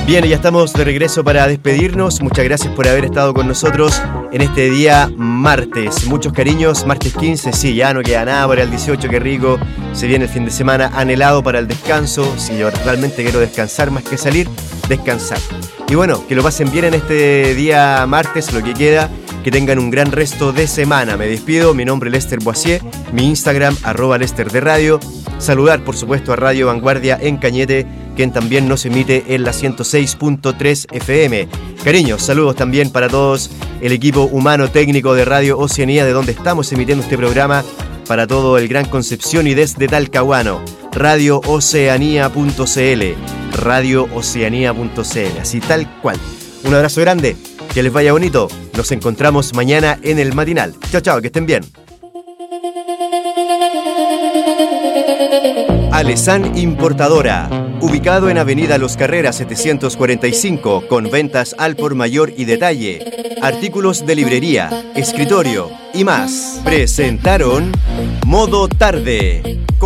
Bien, ya estamos de regreso para despedirnos. Muchas gracias por haber estado con nosotros en este día martes. Muchos cariños, martes 15, sí, ya no queda nada para el 18, qué rico. Se viene el fin de semana anhelado para el descanso. Si yo realmente quiero descansar más que salir, descansar. Y bueno, que lo pasen bien en este día martes, lo que queda. Que tengan un gran resto de semana. Me despido, mi nombre es Lester Boisier, mi Instagram, @Lester de Radio. Saludar, por supuesto, a Radio Vanguardia en Cañete, quien también nos emite en la 106.3 FM. Cariños, saludos también para todos el equipo humano técnico de Radio Oceanía, de donde estamos emitiendo este programa, para todo el Gran Concepción y desde Talcahuano. RadioOceanía.cl, RadioOceanía.cl, así tal cual. Un abrazo grande, que les vaya bonito. Nos encontramos mañana en el matinal. Chao, chao, que estén bien. Alesan Importadora, ubicado en Avenida Los Carreras 745, con ventas al por mayor y detalle, artículos de librería, escritorio y más. Presentaron Modo Tarde.